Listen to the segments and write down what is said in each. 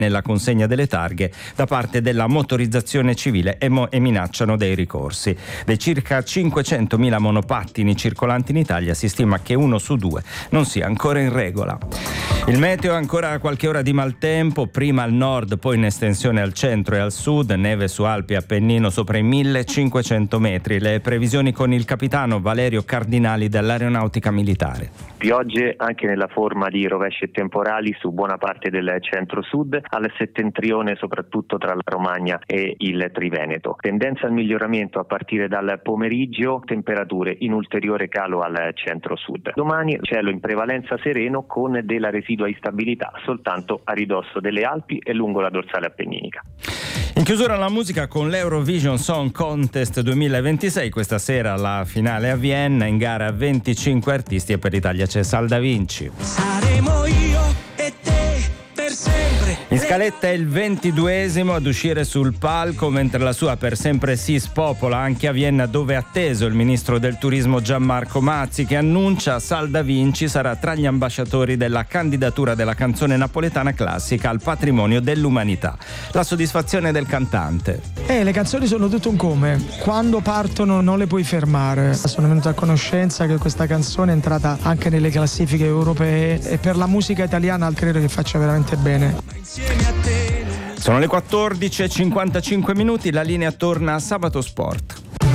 nella consegna delle targhe da parte della motorizzazione civile e minacciano dei ricorsi. Dei circa 500.000 monopattini circolanti in Italia si stima che 1 su 2 non sia ancora in regola. Il meteo, ancora qualche ora di maltempo, prima al nord, poi in estensione al centro e al sud, neve su Alpi e Appennino sopra i 1500 metri. Le previsioni con il capitano Valerio Cardinali dell'Aeronautica Militare. Piogge anche nella forma di rovesci e temporali su buona parte del centro-sud, al settentrione soprattutto tra la Romagna e il Triveneto. Tendenza al miglioramento a partire dal pomeriggio, temperature in ulteriore calo al centro-sud. Domani cielo in prevalenza sereno con della residua instabilità soltanto a ridosso delle Alpi e lungo la dorsale appenninica. In chiusura la musica con l'Eurovision Song Contest 2026, questa sera la finale a Vienna, in gara 25 artisti e per l'Italia c'è Salda Vinci. Saremo io e te per sempre. In scaletta è il 22esimo ad uscire sul palco, mentre la sua Per sempre sì spopola anche a Vienna, dove è atteso il ministro del turismo Gianmarco Mazzi, che annuncia Salda Vinci sarà tra gli ambasciatori della candidatura della canzone napoletana classica al patrimonio dell'umanità. La soddisfazione del cantante. Le canzoni sono tutto un come. Quando partono non le puoi fermare. Sono venuto a conoscenza che questa canzone è entrata anche nelle classifiche europee e per la musica italiana credo che faccia veramente bene. Sono le 14:55 minuti, la linea torna a Sabato Sport.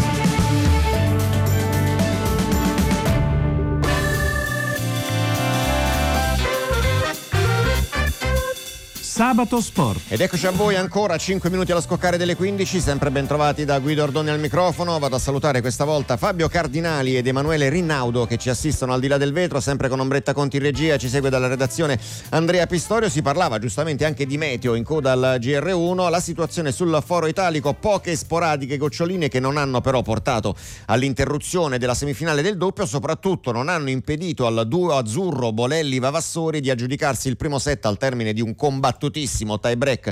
Sabato Sport. Ed eccoci a voi ancora 5 minuti allo scoccare delle 15, sempre ben trovati da Guido Ordoni al microfono. Vado a salutare questa volta Fabio Cardinali ed Emanuele Rinnaudo che ci assistono al di là del vetro, sempre con Ombretta Conti in regia. Ci segue dalla redazione Andrea Pistorio. Si parlava giustamente anche di meteo in coda al GR1, la situazione sul foro italico, poche sporadiche goccioline che non hanno però portato all'interruzione della semifinale del doppio, soprattutto non hanno impedito al duo azzurro Bolelli-Vavassori di aggiudicarsi il primo set al termine di un combattutissimo tie break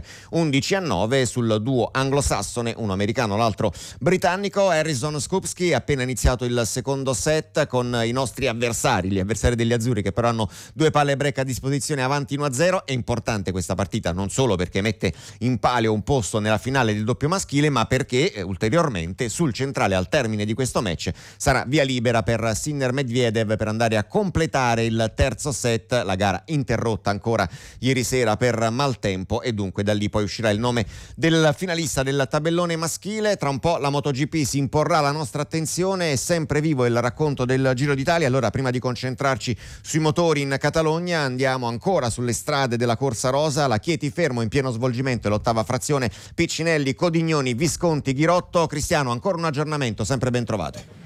11-9 sul duo anglosassone, uno americano l'altro britannico. Harrison Skupski ha appena iniziato il secondo set con i nostri avversari, gli avversari degli azzurri, che però hanno 2 palle break a disposizione, avanti 1-0. È importante questa partita non solo perché mette in palio un posto nella finale del doppio maschile, ma perché ulteriormente sul centrale al termine di questo match sarà via libera per Sinner Medvedev per andare a completare il terzo set, la gara interrotta ancora ieri sera per maltempo, e dunque da lì poi uscirà il nome del finalista del tabellone maschile. Tra un po' la MotoGP si imporrà la nostra attenzione, è sempre vivo il racconto del Giro d'Italia. Allora, prima di concentrarci sui motori in Catalogna, andiamo ancora sulle strade della Corsa Rosa. La Chieti Fermo in pieno svolgimento, l'ottava frazione, Piccinelli, Codignoni, Visconti, Ghirotto. Cristiano, ancora un aggiornamento, sempre ben trovato.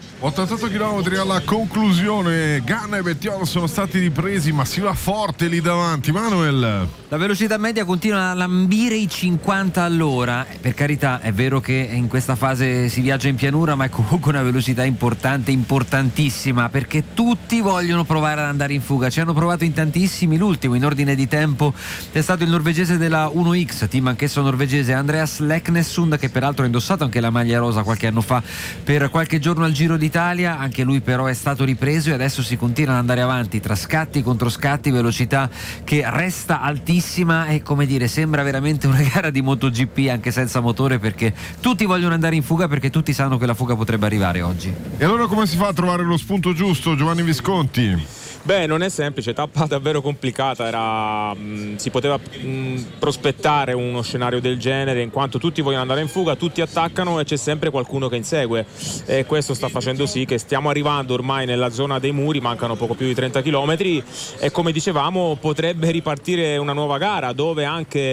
88 km alla conclusione, Ganna e Bettiol sono stati ripresi, ma si va forte lì davanti. Manuel, la velocità media continua a lambire i 50 all'ora. Per carità, è vero che in questa fase si viaggia in pianura, ma è comunque una velocità importante, importantissima, perché tutti vogliono provare ad andare in fuga. Ci hanno provato in tantissimi. L'ultimo in ordine di tempo è stato il norvegese della 1X, team anch'esso norvegese, Andreas Leknessund, che peraltro ha indossato anche la maglia rosa qualche anno fa per qualche giorno al Giro d'Italia. Anche lui però è stato ripreso e adesso si continua ad andare avanti tra scatti, controscatti, velocità che resta altissima e, come dire, sembra veramente una gara di MotoGP anche senza motore, perché tutti vogliono andare in fuga, perché tutti sanno che la fuga potrebbe arrivare oggi. E allora come si fa a trovare lo spunto giusto, Giovanni Visconti? Beh, non è semplice, tappa davvero complicata, si poteva prospettare uno scenario del genere, in quanto tutti vogliono andare in fuga, tutti attaccano e c'è sempre qualcuno che insegue, e questo sta facendo sì che stiamo arrivando ormai nella zona dei muri, mancano poco più di 30 km e, come dicevamo, potrebbe ripartire una nuova gara dove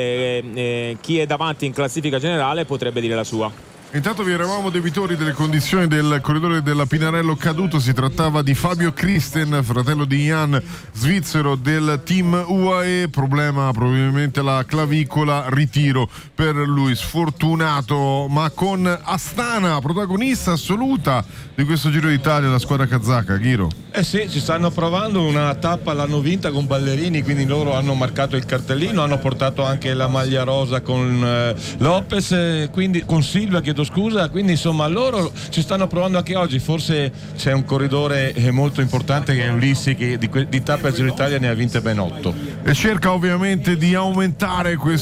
anche chi è davanti in classifica generale potrebbe dire la sua. Intanto vi eravamo debitori delle condizioni del corridore della Pinarello caduto. Si trattava di Fabio Christen, fratello di Jan, svizzero del team UAE. Problema probabilmente la clavicola, ritiro per lui, sfortunato, ma con Astana, protagonista assoluta di questo Giro d'Italia, la squadra kazaka. Ghiro. Sì, ci stanno provando, una tappa l'hanno vinta con Ballerini, quindi loro hanno marcato il cartellino, hanno portato anche la maglia rosa con Lopez, quindi con Silva, chiedo scusa, quindi insomma loro ci stanno provando anche oggi. Forse c'è un corridore molto importante che è Ulissi, che di tappe al Giro d'Italia ne ha vinte ben 8. e cerca ovviamente di aumentare questo